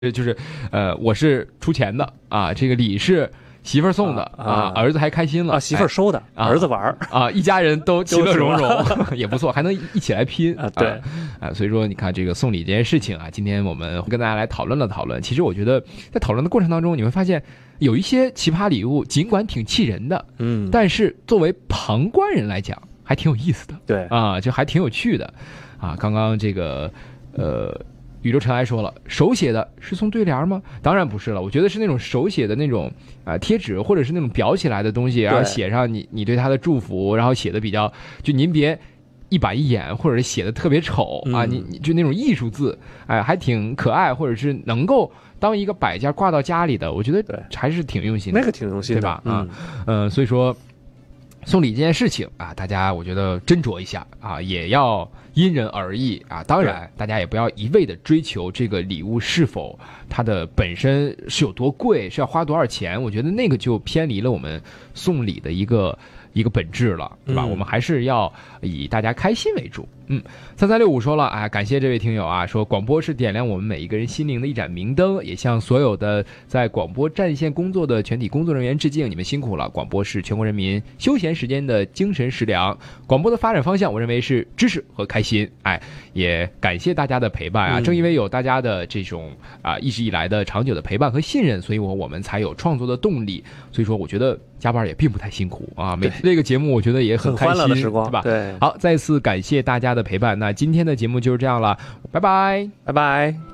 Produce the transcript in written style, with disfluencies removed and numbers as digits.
就是我是出钱的啊，这个礼是媳妇儿送的啊，儿子还开心了媳妇儿收的，儿子玩啊，一家人都其乐融融，也不错，还能一起来拼啊。对啊，所以说你看这个送礼这件事情啊，今天我们跟大家来讨论了讨论。其实我觉得在讨论的过程当中，你会发现有一些奇葩礼物，尽管挺气人的，但是作为旁观人来讲，还挺有意思的。 对啊，就还挺有趣的啊。刚刚这个宇宙尘埃说了，手写的是送对联吗？当然不是了，我觉得是那种手写的那种贴纸，或者是那种裱起来的东西，然后写上你对他的祝福，然后写的比较，就您别一板一眼，或者是写的特别丑啊，你就那种艺术字，还挺可爱，或者是能够当一个摆件挂到家里的，我觉得还是挺用心的， 那个挺用心的， 对吧？所以说送礼这件事情啊，大家我觉得斟酌一下啊，也要因人而异啊。当然，大家也不要一味的追求这个礼物是否它的本身是有多贵，是要花多少钱。我觉得那个就偏离了我们送礼的一个本质了，对吧？我们还是要以大家开心为主。3365说了，感谢这位听友啊，说广播是点亮我们每一个人心灵的一盏明灯，也向所有的在广播战线工作的全体工作人员致敬，你们辛苦了。广播是全国人民休闲时间的精神食粮，广播的发展方向，我认为是知识和开心。也感谢大家的陪伴啊，正因为有大家的这种一直以来的长久的陪伴和信任，所以我们才有创作的动力。所以说，我觉得加班也并不太辛苦啊，每次这个节目我觉得也很开心， 很欢乐的时光， 对吧？ 对， 好，再次感谢大家的陪伴。那今天的节目就是这样了，拜拜， 拜拜。